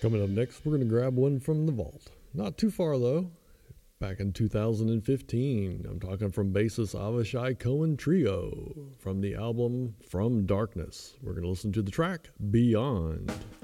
Coming up next, we're going to grab one from the vault. Not too far, though. Back in 2015, I'm talking from bassist Avishai Cohen Trio from the album From Darkness. We're going to listen to the track Beyond.